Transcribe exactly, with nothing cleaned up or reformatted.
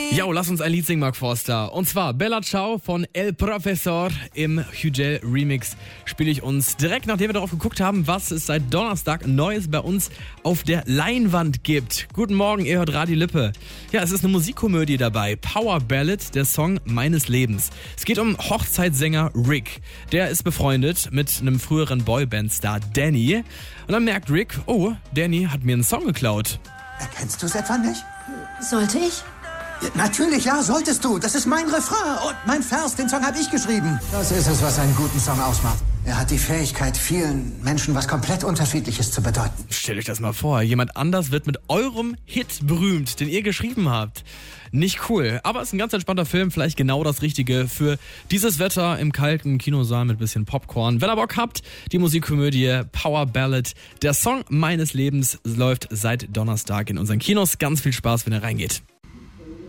Jo, lass uns ein Lied singen, Mark Forster. Und zwar Bella Ciao von El Professor im Hugel Remix spiele ich uns direkt, nachdem wir darauf geguckt haben, was es seit Donnerstag Neues bei uns auf der Leinwand gibt. Guten Morgen, ihr hört Radio Lippe. Ja, es ist eine Musikkomödie dabei. Power Ballad, der Song meines Lebens. Es geht um Hochzeitssänger Rick. Der ist befreundet mit einem früheren Boyband-Star Danny. Und dann merkt Rick, oh, Danny hat mir einen Song geklaut. Erkennst du es etwa nicht? Sollte ich? Ja, natürlich, ja, solltest du. Das ist mein Refrain und mein Vers, den Song habe ich geschrieben. Das ist es, was einen guten Song ausmacht. Er hat die Fähigkeit, vielen Menschen was komplett Unterschiedliches zu bedeuten. Stellt euch das mal vor, jemand anders wird mit eurem Hit berühmt, den ihr geschrieben habt. Nicht cool, aber es ist ein ganz entspannter Film, vielleicht genau das Richtige für dieses Wetter im kalten Kinosaal mit bisschen Popcorn. Wenn ihr Bock habt, die Musikkomödie Power Ballad, der Song meines Lebens, läuft seit Donnerstag in unseren Kinos. Ganz viel Spaß, wenn ihr reingeht.